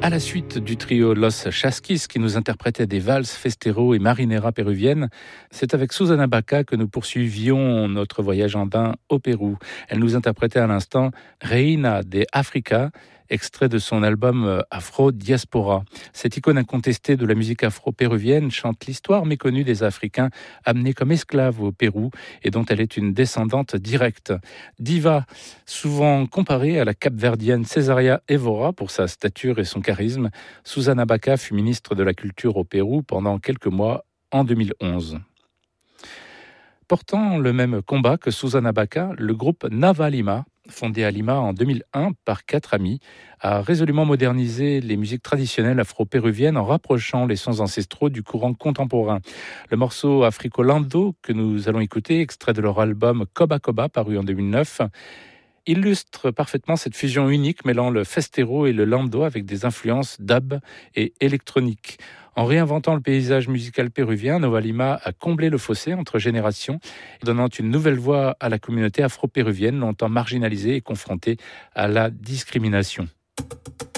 À la suite du trio Los Chasquis qui nous interprétait des valses, festero et marinera péruviennes, c'est avec Susana Baca que nous poursuivions notre voyage andin au Pérou. Elle nous interprétait à l'instant Reina de Africa, extrait de son album Afro Diaspora. Cette icône incontestée de la musique afro-péruvienne chante l'histoire méconnue des Africains amenés comme esclaves au Pérou et dont elle est une descendante directe. Diva, souvent comparée à la capverdienne Cesaria Évora pour sa stature et son charisme, Susana Baca fut ministre de la Culture au Pérou pendant quelques mois en 2011. Portant le même combat que Susana Baca, le groupe Nava Lima, fondé à Lima en 2001 par 4 amis, a résolument modernisé les musiques traditionnelles afro-péruviennes en rapprochant les sons ancestraux du courant contemporain. Le morceau Africolando que nous allons écouter, extrait de leur album Coba Coba, paru en 2009, illustre parfaitement cette fusion unique mêlant le festero et le lando avec des influences dub et électronique. En réinventant le paysage musical péruvien, Nava Lima a comblé le fossé entre générations, donnant une nouvelle voix à la communauté afro-péruvienne longtemps marginalisée et confrontée à la discrimination.